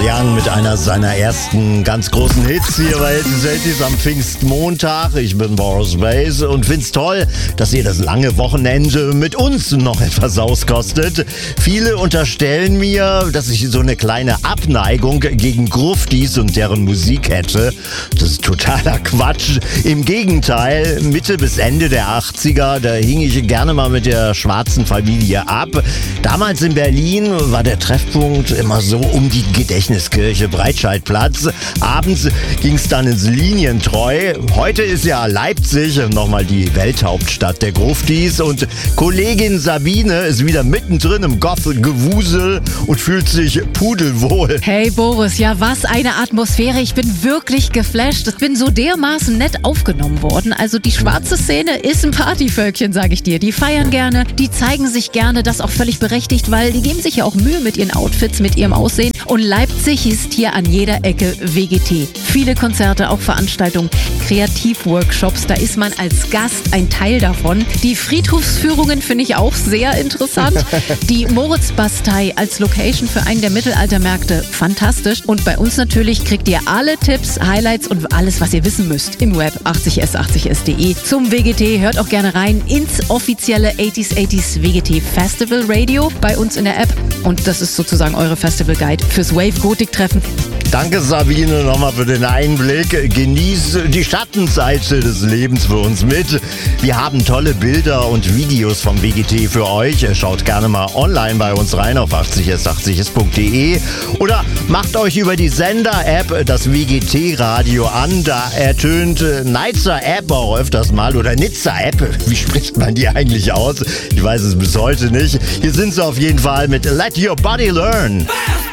Young mit einer seiner ersten ganz großen Hits hier bei Hits am Pfingstmontag. Ich bin Boris Bass und find's toll, dass ihr das lange Wochenende mit uns noch etwas auskostet. Viele unterstellen mir, dass ich so eine kleine Abneigung gegen Gruftis und deren Musik hätte. Das ist totaler Quatsch. Im Gegenteil, Mitte bis Ende der 80er, da hing ich gerne mal mit der schwarzen Familie ab. Damals in Berlin war der Treffpunkt immer so um die Gedächtniskirche Breitscheidplatz. Abends ging es dann ins Linientreu. Heute ist ja Leipzig nochmal die Welthauptstadt der Gruftis und Kollegin Sabine ist wieder mittendrin im Goth-Gewusel und fühlt sich pudelwohl. Hey Boris, ja was eine Atmosphäre. Ich bin wirklich geflasht. Ich bin so dermaßen nett aufgenommen worden. Also die schwarze Szene ist ein Partyvölkchen, sage ich dir. Die feiern gerne, die zeigen sich gerne, das auch völlig berechtigt, weil die geben sich ja auch Mühe mit ihren Outfits, mit ihrem Aussehen. Und Leipzig ist hier an jeder Ecke WGT. Viele Konzerte, auch Veranstaltungen, Kreativworkshops, da ist man als Gast ein Teil davon. Die Friedhofsführungen finde ich auch sehr interessant. Die Moritzbastei als Location für einen der Mittelaltermärkte, fantastisch. Und bei uns natürlich kriegt ihr alle Tipps, Highlights und alles, was ihr wissen müsst im Web 80s80s.de zum WGT. Hört auch gerne rein ins offizielle 80s WGT Festival Radio bei uns in der App. Und das ist sozusagen eure Festival Guide fürs Wave-Gotik-Treffen. Danke Sabine nochmal für den Einblick. Genieß die Schattenseite des Lebens für uns mit. Wir haben tolle Bilder und Videos vom WGT für euch. Schaut gerne mal online bei uns rein auf 80s80s.de oder macht euch über die Sender-App das WGT-Radio an. Da ertönt Nizza-App auch öfters mal oder Nizza-App. Wie spricht man die eigentlich aus? Ich weiß es bis heute nicht. Hier sind sie auf jeden Fall mit Let Your Body Learn.